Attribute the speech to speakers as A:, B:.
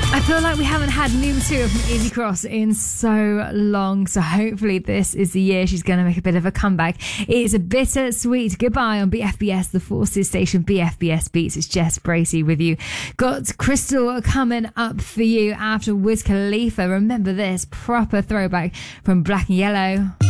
A: I feel like we haven't had new material from Izzy Cross in so long, so hopefully this is the year she's going to make a bit of a comeback. It is a bittersweet goodbye on BFBS, the Forces station BFBS Beats. It's Jess Bracey with you. Got Crystal coming up for you after Wiz Khalifa. Remember this proper throwback from Black and Yellow.